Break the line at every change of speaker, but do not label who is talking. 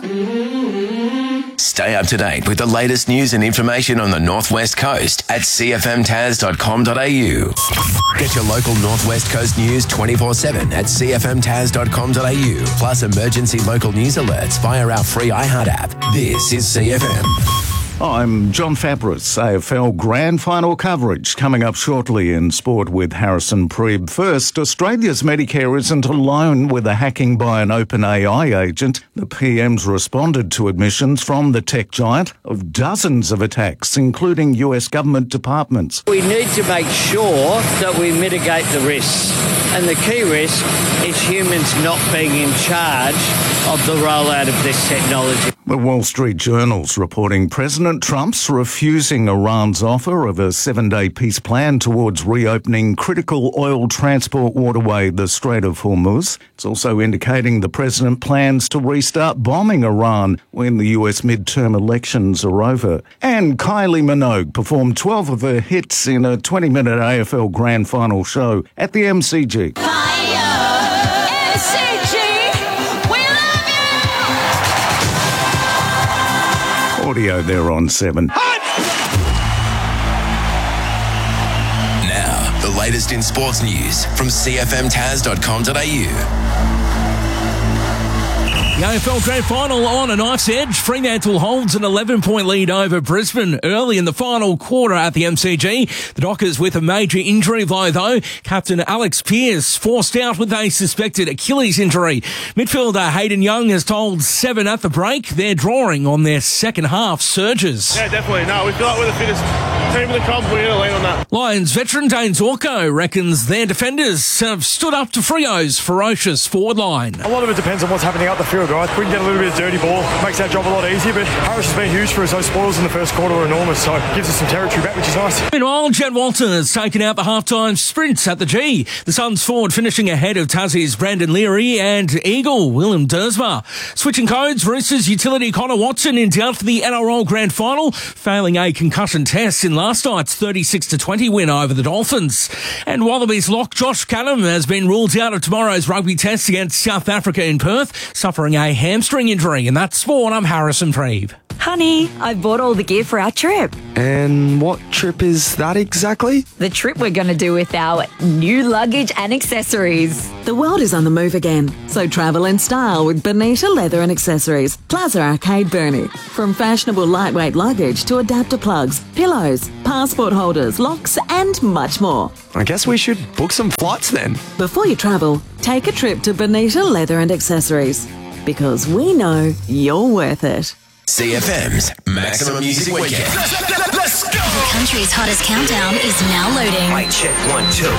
Stay up to date with the latest news and information on the Northwest Coast at cfmtas.com.au. Get your local Northwest Coast news 24/7 at cfmtas.com.au. Plus emergency local news alerts via our free iHeart app. This is CFM.
I'm John Fabris. AFL Grand Final coverage coming up shortly in sport with Harrison Preeb. First, Australia's Medicare isn't alone with a hacking by an OpenAI agent. The PM's responded to admissions from the tech giant of dozens of attacks, including US government departments.
We need to make sure that we mitigate the risks. And the key risk is humans not being in charge of the rollout of this technology.
The Wall Street Journal's reporting President Trump's refusing Iran's offer of a 7-day peace plan towards reopening critical oil transport waterway, the Strait of Hormuz. It's also indicating the president plans to restart bombing Iran when the US midterm elections are over. And Kylie Minogue performed 12 of her hits in a 20-minute AFL Grand Final show at the MCG. Audio there on 7.
Now, the latest in sports news from cfmtas.com.au.
The AFL Grand Final on a knife's edge. Fremantle holds an 11-point lead over Brisbane early in the final quarter at the MCG. The Dockers with a major injury though. Captain Alex Pearce forced out with a suspected Achilles injury. Midfielder Hayden Young has told 7 at the break they're drawing on their second half surges.
Yeah, definitely. No, we feel like we're the fittest team in the comp. We're going to lean on that.
Lions veteran Dane Zorko reckons their defenders have stood up to Freo's ferocious forward line.
A lot of it depends on what's happening up the field, right? We can get a little bit of dirty ball, makes our job a lot easier, but Harris has been huge for us. Those spoils in the first quarter were enormous, so it gives us some territory back, which is nice.
Meanwhile, Jed Walton has taken out the halftime sprints at the G. The Suns forward finishing ahead of Tassie's Brandon Leary and Eagle Willem Dersma. Switching codes, Roosters utility Connor Watson in doubt for the NRL Grand Final, failing a concussion test in last night's 36-20 win over the Dolphins. And Wallabies lock Josh Callum has been ruled out of tomorrow's rugby test against South Africa in Perth, suffering a hamstring injury. And that's sport. I'm Harrison Preeb.
Honey, I bought all the gear for our trip.
And what trip is that exactly?
The trip we're going to do with our new luggage and accessories.
The world is on the move again, so travel in style with Bonita Leather and Accessories, Plaza Arcade Burnie. From fashionable lightweight luggage to adapter plugs, pillows, passport holders, locks and much more.
I guess we should book some flights then.
Before you travel, take a trip to Bonita Leather and Accessories, because we know you're worth it.
CFM's Maximum Music Weekend.
Let's go! The country's hottest countdown is now loading.
Mic check 1, 2.